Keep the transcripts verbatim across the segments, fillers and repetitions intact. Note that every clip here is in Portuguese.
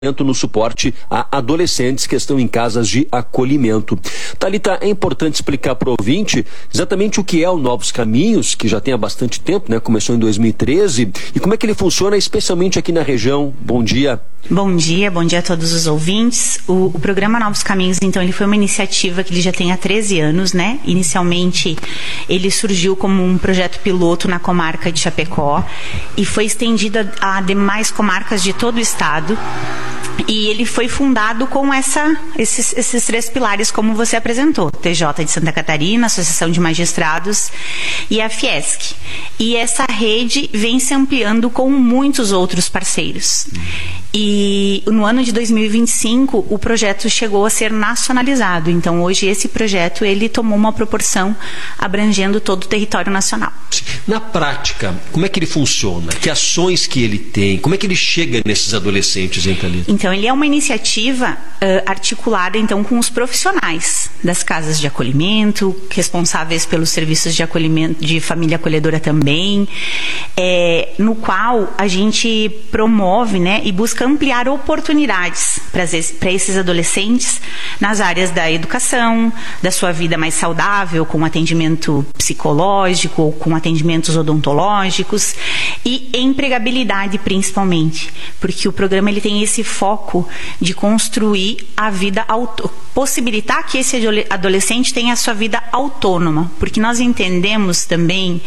no suporte a adolescentes que estão em casas de acolhimento. Thalita, é importante explicar para o ouvinte exatamente o que é o Novos Caminhos, que já tem há bastante tempo, né? Começou em dois mil e treze, e como é que ele funciona, especialmente aqui na região. Bom dia. Bom dia, bom dia a todos os ouvintes. O, o programa Novos Caminhos, então, ele foi uma iniciativa que ele já tem há treze anos, né? Inicialmente, ele surgiu como um projeto piloto na comarca de Chapecó e foi estendido a, a demais comarcas de todo o estado. E ele foi fundado com essa, esses, esses três pilares, como você apresentou: T J de Santa Catarina, Associação de Magistrados e a Fiesc. E essa rede vem se ampliando com muitos outros parceiros. E no ano de dois mil e vinte e cinco, o projeto chegou a ser nacionalizado. Então, hoje, esse projeto ele tomou uma proporção abrangendo todo o território nacional. Na prática, como é que ele funciona? Que ações que ele tem? Como é que ele chega nesses adolescentes, hein, Thalita? Então, ele é uma iniciativa uh, articulada, então, com os profissionais das casas de acolhimento, responsáveis pelos serviços de acolhimento, de família acolhedora também, é, no qual a gente promove, né, e busca ampliar oportunidades para esses adolescentes nas áreas da educação, da sua vida mais saudável, com atendimento psicológico ou com atendimentos odontológicos, e empregabilidade principalmente, porque o programa ele tem esse foco de construir a vida auto, possibilitar que esse adolescente tenha a sua vida autônoma, porque nós entendemos também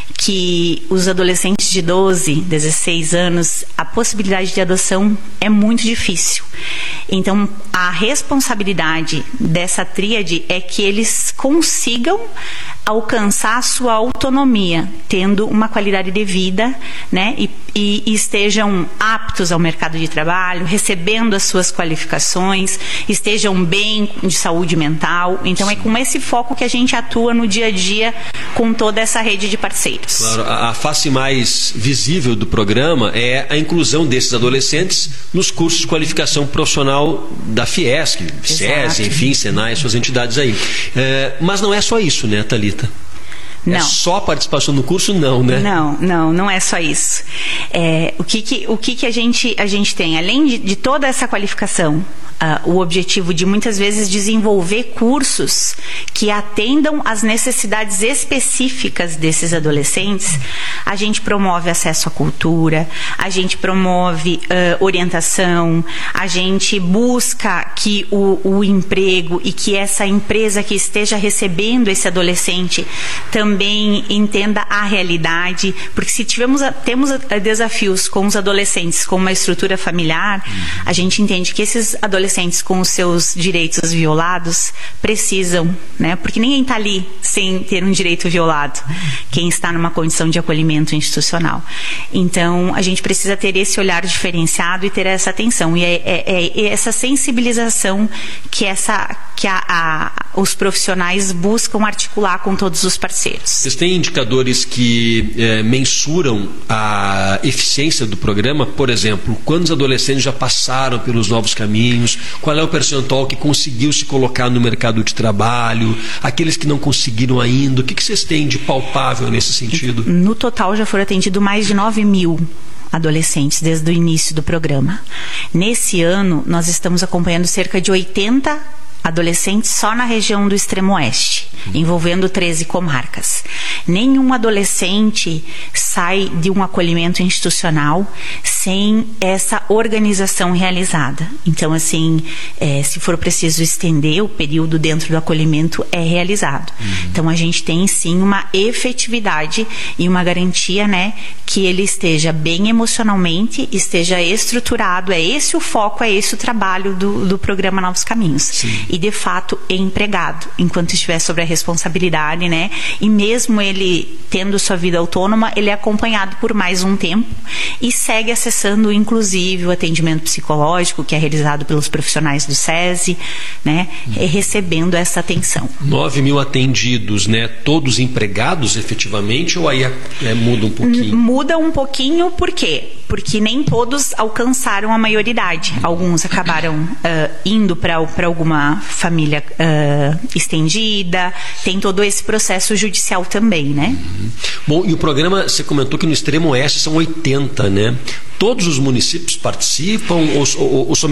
que os adolescentes de doze, dezesseis anos, a possibilidade de adoção é muito difícil. Então, a responsabilidade dessa tríade é que eles consigam alcançar a sua autonomia, tendo uma qualidade de vida, né, e, e, e estejam aptos ao mercado de trabalho, recebendo as suas qualificações, estejam bem de saúde mental. Então, é com esse foco que a gente atua no dia a dia com toda essa rede de parceiros. Claro, a, a face mais visível do programa é a inclusão desses adolescentes nos cursos de qualificação profissional da Fiesc, SESI, enfim, Senai, suas entidades aí. É, mas não é só isso, né, Thalita? Não. É só a participação no curso? Não, né? Não, não, não é só isso. É, o que, que, o que, que a, gente, a gente tem? Além de, de toda essa qualificação, uh, o objetivo de muitas vezes desenvolver cursos que atendam às necessidades específicas desses adolescentes, a gente promove acesso à cultura, a gente promove uh, orientação, a gente busca que o, o emprego e que essa empresa que esteja recebendo esse adolescente também também entenda a realidade, porque se tivemos, temos desafios com os adolescentes com uma estrutura familiar, a gente entende que esses adolescentes com os seus direitos violados precisam, né? Porque ninguém está ali sem ter um direito violado, quem está numa condição de acolhimento institucional. Então, a gente precisa ter esse olhar diferenciado e ter essa atenção, e é, é, é essa sensibilização que, essa, que a, a, os profissionais buscam articular com todos os parceiros. Vocês têm indicadores que é, mensuram a eficiência do programa? Por exemplo, quantos adolescentes já passaram pelos Novos Caminhos? Qual é o percentual que conseguiu se colocar no mercado de trabalho? Aqueles que não conseguiram ainda? O que, que vocês têm de palpável nesse sentido? No total já foram atendidos mais de nove mil adolescentes desde o início do programa. Nesse ano, nós estamos acompanhando cerca de oitenta adolescentes só na região do Extremo Oeste, envolvendo treze comarcas. Nenhum adolescente sai de um acolhimento institucional sem essa organização realizada. Então, assim, é, se for preciso estender o período dentro do acolhimento, é realizado. Uhum. Então, a gente tem, sim, uma efetividade e uma garantia, né, que ele esteja bem emocionalmente, esteja estruturado. É esse o foco, é esse o trabalho do, do programa Novos Caminhos. Sim. E, de fato, é empregado, enquanto estiver sobre a responsabilidade, né? E mesmo ele tendo sua vida autônoma, ele é acompanhado por mais um tempo e segue acessando, inclusive, o atendimento psicológico, que é realizado pelos profissionais do SESI, né? E recebendo essa atenção. nove mil atendidos, né? Todos empregados, efetivamente, ou aí é, muda um pouquinho? Muda um pouquinho, por quê? porque nem todos alcançaram a maioridade. Alguns acabaram uh, indo para alguma família uh, estendida, tem todo esse processo judicial também, né? Uhum. Bom, e o programa, você comentou que no extremo oeste são oitenta, né? Todos os municípios participam ou, ou, ou